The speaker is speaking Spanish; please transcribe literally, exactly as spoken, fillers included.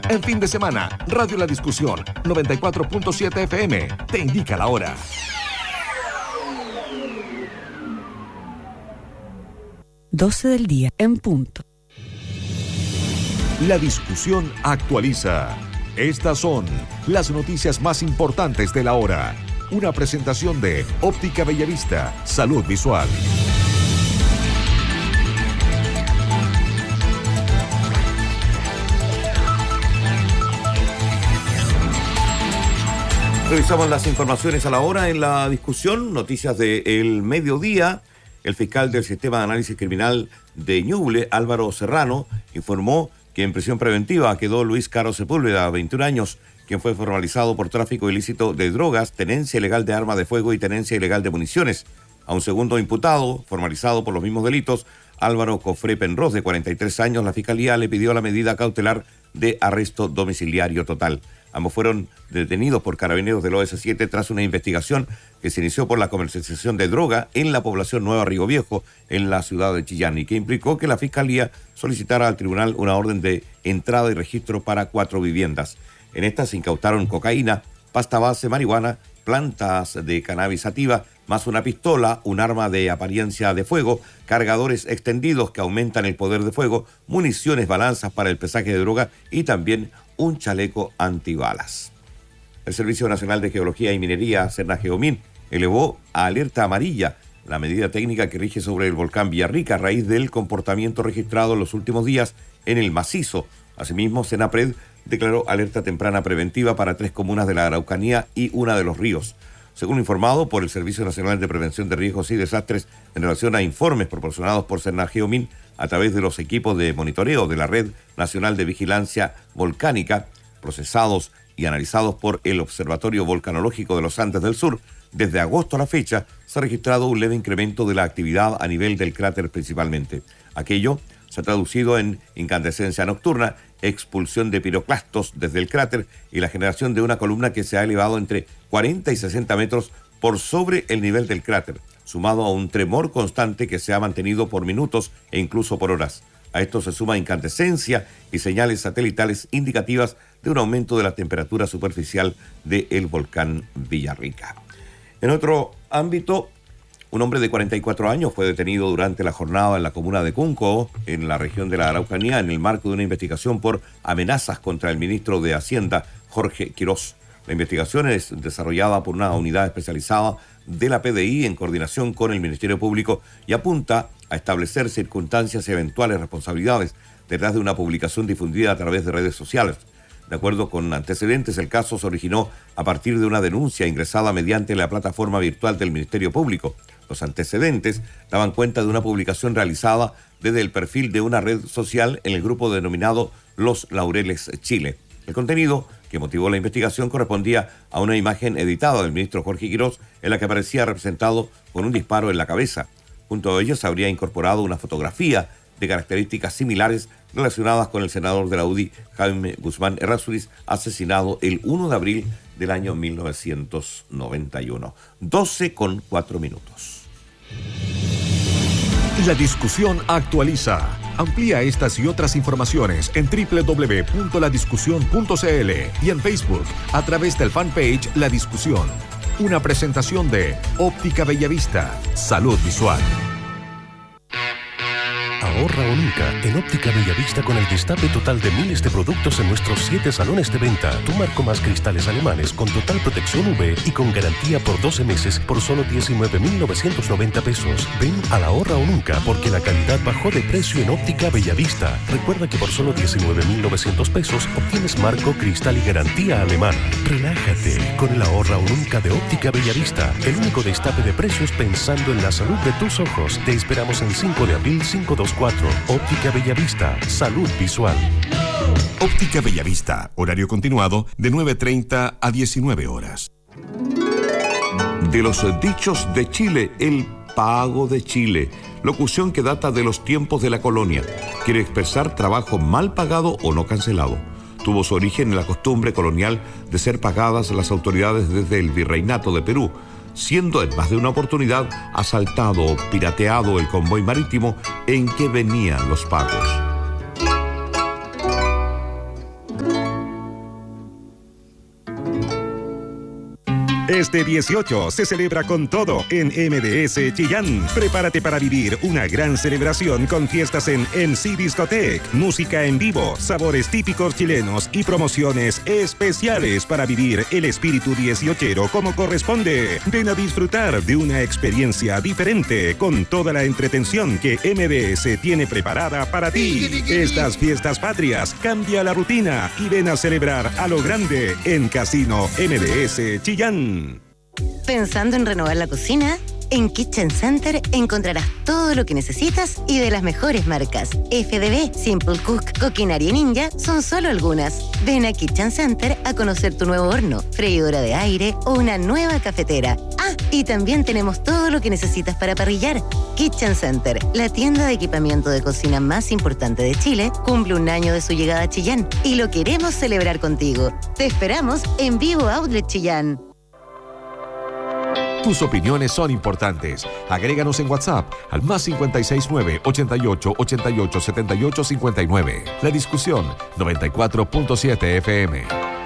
En fin de semana, Radio La Discusión, noventa y cuatro punto siete F M, te indica la hora. doce del día, en punto. La Discusión actualiza. Estas son las noticias más importantes de la hora. Una presentación de Óptica Bellavista, Salud Visual. Revisamos las informaciones a la hora en La Discusión, noticias del mediodía. El fiscal del Sistema de Análisis Criminal de Ñuble, Álvaro Serrano, informó que en prisión preventiva quedó Luis Caro Sepúlveda, veintiún años, quien fue formalizado por tráfico ilícito de drogas, tenencia ilegal de arma de fuego y tenencia ilegal de municiones. A un segundo imputado, formalizado por los mismos delitos, Álvaro Cofré Penrós, de cuarenta y tres años, la Fiscalía le pidió la medida cautelar de arresto domiciliario total. Ambos fueron detenidos por carabineros del O S siete tras una investigación que se inició por la comercialización de droga en la población Nueva Río Viejo, en la ciudad de Chillán, y que implicó que la Fiscalía solicitara al tribunal una orden de entrada y registro para cuatro viviendas. En estas se incautaron cocaína, pasta base, marihuana, plantas de cannabis sativa, más una pistola, un arma de apariencia de fuego, cargadores extendidos que aumentan el poder de fuego, municiones, balanzas para el pesaje de droga y también un chaleco antibalas. El Servicio Nacional de Geología y Minería, SENAGEOMIN, elevó a alerta amarilla la medida técnica que rige sobre el volcán Villarrica a raíz del comportamiento registrado en los últimos días en el macizo. Asimismo, SENAPRED declaró alerta temprana preventiva para tres comunas de la Araucanía y una de Los Ríos. Según informado por el Servicio Nacional de Prevención de Riesgos y Desastres, en relación a informes proporcionados por SENAGEOMIN a través de los equipos de monitoreo de la Red Nacional de Vigilancia Volcánica, procesados y analizados por el Observatorio Volcanológico de los Andes del Sur, desde agosto a la fecha se ha registrado un leve incremento de la actividad a nivel del cráter principalmente. Aquello se ha traducido en incandescencia nocturna, expulsión de piroclastos desde el cráter y la generación de una columna que se ha elevado entre cuarenta y sesenta metros por sobre el nivel del cráter, sumado a un tremor constante que se ha mantenido por minutos e incluso por horas. A esto se suma incandescencia y señales satelitales indicativas de un aumento de la temperatura superficial del volcán Villarrica. En otro ámbito, un hombre de cuarenta y cuatro años fue detenido durante la jornada en la comuna de Cunco, en la región de la Araucanía, en el marco de una investigación por amenazas contra el ministro de Hacienda, Jorge Quirós. La investigación es desarrollada por una unidad especializada de la P D I en coordinación con el Ministerio Público y apunta a establecer circunstancias y eventuales responsabilidades detrás de una publicación difundida a través de redes sociales. De acuerdo con antecedentes, el caso se originó a partir de una denuncia ingresada mediante la plataforma virtual del Ministerio Público. Los antecedentes daban cuenta de una publicación realizada desde el perfil de una red social en el grupo denominado Los Laureles Chile. El contenido que motivó la investigación correspondía a una imagen editada del ministro Jorge Quirós en la que aparecía representado con un disparo en la cabeza. Junto a ello se habría incorporado una fotografía de características similares relacionadas con el senador de la U D I, Jaime Guzmán Errázuriz, asesinado el uno de abril del año mil novecientos noventa y uno. doce con cuatro minutos. La Discusión actualiza. Amplía estas y otras informaciones en doble u doble u doble u punto la discusión punto c l y en Facebook a través del fanpage La Discusión. Una presentación de Óptica Bellavista, Salud Visual. Ahorra o nunca en Óptica Bellavista con el destape total de miles de productos en nuestros siete salones de venta. Tu marco más cristales alemanes con total protección U V y con garantía por doce meses por solo diecinueve mil novecientos noventa pesos. Ven a la Ahorra o nunca porque la calidad bajó de precio en Óptica Bellavista. Recuerda que por solo diecinueve mil novecientos pesos obtienes marco, cristal y garantía alemana. Relájate con el Ahorra o nunca de Óptica Bellavista. El único destape de precios pensando en la salud de tus ojos. Te esperamos en cinco de abril cinco dos cuatro. Óptica Bellavista, Salud Visual. Óptica Bellavista, horario continuado de nueve treinta a diecinueve horas. De los dichos de Chile, el pago de Chile, locución que data de los tiempos de la colonia, quiere expresar trabajo mal pagado o no cancelado. Tuvo su origen en la costumbre colonial de ser pagadas las autoridades desde el Virreinato de Perú, siendo en más de una oportunidad asaltado o pirateado el convoy marítimo en que venían los pagos. Este dieciocho se celebra con todo en M D S Chillán. Prepárate para vivir una gran celebración con fiestas en M C Discotech, música en vivo, sabores típicos chilenos y promociones especiales para vivir el espíritu dieciochero como corresponde. Ven a disfrutar de una experiencia diferente con toda la entretención que M D S tiene preparada para ti. Estas fiestas patrias, cambia la rutina y ven a celebrar a lo grande en Casino M D S Chillán. ¿Pensando en renovar la cocina? En Kitchen Center encontrarás todo lo que necesitas y de las mejores marcas. F D B, Simple Cook, Coquinaria Ninja son solo algunas. Ven a Kitchen Center a conocer tu nuevo horno, freidora de aire o una nueva cafetera. Ah, y también tenemos todo lo que necesitas para parrillar. Kitchen Center, la tienda de equipamiento de cocina más importante de Chile, cumple un año de su llegada a Chillán y lo queremos celebrar contigo. Te esperamos en Vivo Outlet Chillán. Tus opiniones son importantes. Agréganos en WhatsApp al más cincuenta y seis nueve, ochenta y ocho, ochenta y ocho, setenta y ocho cincuenta y nueve. La discusión noventa y cuatro punto siete F M.